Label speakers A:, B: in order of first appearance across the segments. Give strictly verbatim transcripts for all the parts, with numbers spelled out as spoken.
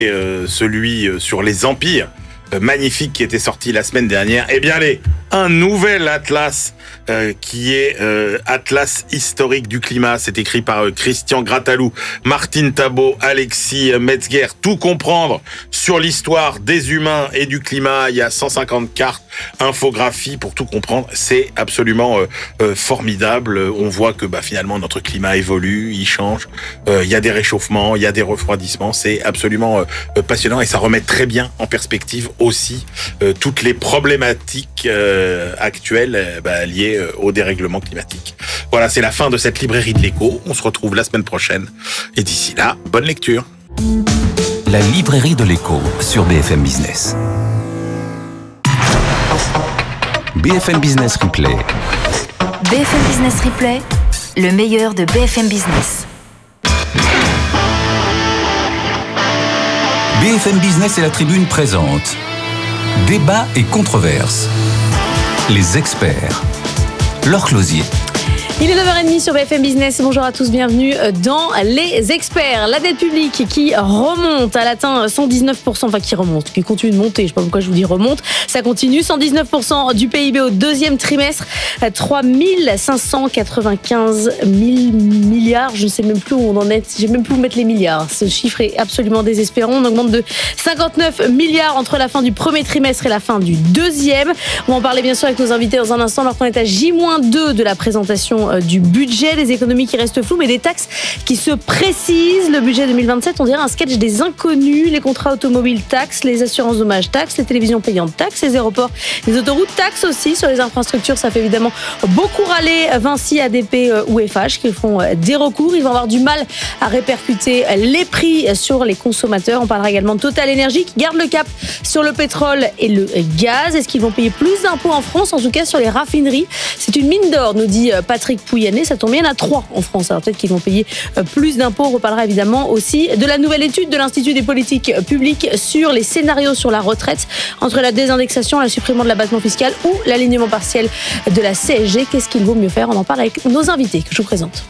A: euh, celui euh, sur les empires, euh, magnifique, qui était sorti la semaine dernière. Eh bien, allez, un nouvel atlas euh, qui est euh, Atlas historique du climat. C'est écrit par euh, Christian Grattalou, Martine Tabot, Alexis Metzger. Tout comprendre sur l'histoire des humains et du climat. Il y a cent cinquante cartes, infographies pour tout comprendre. C'est absolument euh, euh, formidable. On voit que bah, finalement notre climat évolue, il change. Euh, il y a des réchauffements, il y a des refroidissements. C'est absolument euh, passionnant et ça remet très bien en perspective aussi euh, toutes les problématiques euh, actuelles euh, bah, liées euh, au dérèglement climatique. Voilà, c'est la fin de cette librairie de l'écho. On se retrouve la semaine prochaine. Et d'ici là, bonne lecture.
B: La librairie de l'écho sur B F M Business. B F M Business Replay.
C: B F M Business Replay, le meilleur de B F M Business.
B: B F M Business et la Tribune présentent Débat et controverses. Les experts. Laure Closier.
D: Il est neuf heures trente sur B F M Business. Bonjour à tous, bienvenue dans Les Experts. La dette publique qui remonte, elle atteint cent dix-neuf pour cent, enfin qui remonte, qui continue de monter, je ne sais pas pourquoi je vous dis remonte, ça continue, cent dix-neuf pour cent du P I B au deuxième trimestre, trois mille cinq cent quatre-vingt-quinze mille milliards, je ne sais même plus où on en est, j'ai même plus où mettre les milliards, ce chiffre est absolument désespérant, on augmente de cinquante-neuf milliards entre la fin du premier trimestre et la fin du deuxième. On va en parler bien sûr avec nos invités dans un instant, alors qu'on est à J deux de la présentation du budget, les économies qui restent floues, mais des taxes qui se précisent. Le budget deux mille vingt-sept, on dirait un sketch des inconnus. Les contrats automobiles taxes, les assurances dommages taxes, les télévisions payantes taxes, les aéroports, les autoroutes taxes aussi. Sur les infrastructures, ça fait évidemment beaucoup râler Vinci, A D P ou F H qui font des recours. Ils vont avoir du mal à répercuter les prix sur les consommateurs. On parlera également de Total Energy qui garde le cap sur le pétrole et le gaz. Est-ce qu'ils vont payer plus d'impôts en France, en tout cas sur les raffineries? C'est une mine d'or, nous dit Patrick Pouyanné, ça tombe bien, il y en a trois en France. Alors peut-être qu'ils vont payer plus d'impôts. On reparlera évidemment aussi de la nouvelle étude de l'Institut des politiques publiques sur les scénarios sur la retraite, entre la désindexation, la suppression de l'abattement fiscal ou l'alignement partiel de la C S G. Qu'est-ce qu'il vaut mieux faire? On en parle avec nos invités que je vous présente.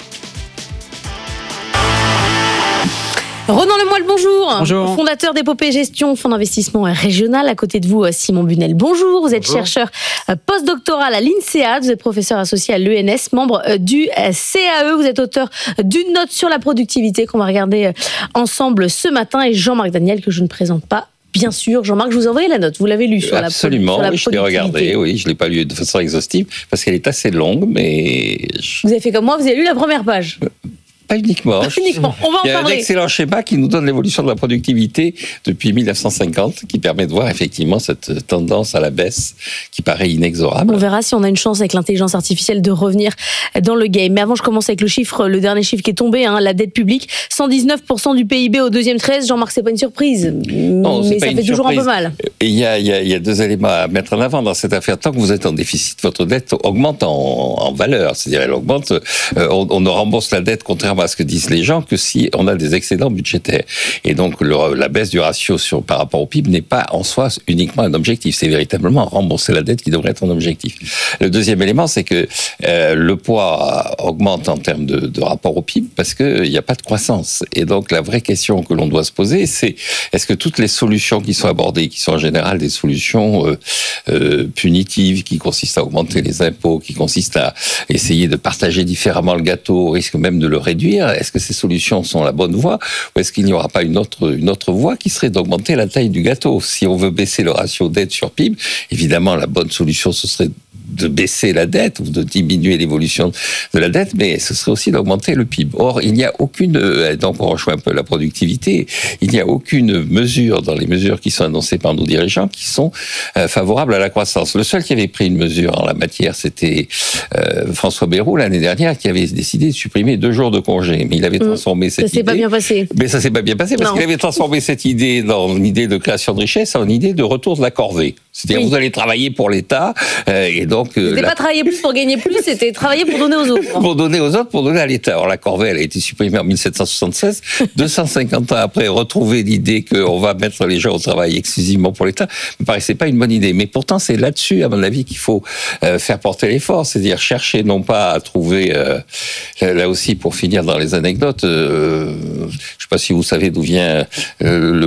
D: Ronan Lemoyle, bonjour.
E: Bonjour.
D: Fondateur d'Épopée Gestion, fonds d'investissement régional. À côté de vous, Simon Bunel, bonjour. Vous êtes bonjour. Chercheur postdoctoral à l'INSEAD, vous êtes professeur associé à l'E N S, membre du C A E. Vous êtes auteur d'une note sur la productivité qu'on va regarder ensemble ce matin. Et Jean-Marc Daniel, que je ne présente pas. Bien sûr, Jean-Marc, je vous ai envoyé la note. Vous l'avez lue sur la,
E: Absolument,
D: sur la
E: oui, je l'ai regardée. Oui, je ne l'ai pas lue de façon exhaustive parce qu'elle est assez longue, mais... Je...
D: Vous avez fait comme moi, vous avez lu la première page.
E: Pas uniquement.
D: Pas uniquement. On va en parler.
E: Il y a un excellent schéma qui nous donne l'évolution de la productivité depuis mille neuf cent cinquante, qui permet de voir effectivement cette tendance à la baisse qui paraît inexorable.
D: On verra si on a une chance avec l'intelligence artificielle de revenir dans le game. Mais avant, je commence avec le chiffre, le dernier chiffre qui est tombé, hein, la dette publique, cent dix-neuf pour cent du P I B au deuxième trimestre. Jean-Marc, c'est pas une surprise,
E: non,
D: mais ça fait toujours
E: surprise.
D: un peu mal.
E: Il y, a, il, y a, il y a deux éléments à mettre en avant dans cette affaire. Tant que vous êtes en déficit, votre dette augmente en, en valeur. C'est-à-dire, elle augmente. Euh, on, on ne rembourse la dette, contrairement à ce que disent les gens, que si on a des excédents budgétaires. Et donc, le, la baisse du ratio sur, par rapport au P I B n'est pas en soi uniquement un objectif. C'est véritablement rembourser la dette qui devrait être un objectif. Le deuxième élément, c'est que euh, le poids augmente en termes de, de rapport au P I B parce qu'il n'y a pas de croissance. Et donc, la vraie question que l'on doit se poser, c'est est-ce que toutes les solutions qui sont abordées, qui sont en général des solutions euh, euh, punitives, qui consistent à augmenter les impôts, qui consistent à essayer de partager différemment le gâteau, au risque même de le réduire, est-ce que ces solutions sont la bonne voie ou est-ce qu'il n'y aura pas une autre, une autre voie qui serait d'augmenter la taille du gâteau? Si on veut baisser le ratio dette sur P I B, évidemment la bonne solution ce serait de baisser la dette ou de diminuer l'évolution de la dette, mais ce serait aussi d'augmenter le P I B. Or, il n'y a aucune, donc on rejoint un peu la productivité, il n'y a aucune mesure dans les mesures qui sont annoncées par nos dirigeants qui sont euh, favorables à la croissance. Le seul qui avait pris une mesure en la matière, c'était euh, François Bayrou l'année dernière, qui avait décidé de supprimer deux jours de congé. Mais il avait transformé mmh, cette idée...
D: Ça s'est pas bien passé.
E: Mais ça s'est pas bien passé parce non. qu'il avait transformé cette idée dans une idée de création de richesse en une idée de retour de la corvée. C'est-à-dire, oui. vous allez travailler pour l'État, euh, et donc... Euh,
D: c'était
E: la...
D: pas travailler plus pour gagner plus, c'était travailler pour donner aux autres.
E: Pour donner aux autres, pour donner à l'État. Alors, la corvée, elle a été supprimée en dix-sept cent soixante-seize. deux cent cinquante ans après, retrouver l'idée qu'on va mettre les gens au travail exclusivement pour l'État, me paraissait pas une bonne idée. Mais pourtant, c'est là-dessus, à mon avis, qu'il faut euh, faire porter l'effort. C'est-à-dire, chercher non pas à trouver, euh, là aussi, pour finir dans les anecdotes, euh, je sais pas si vous savez d'où vient euh, le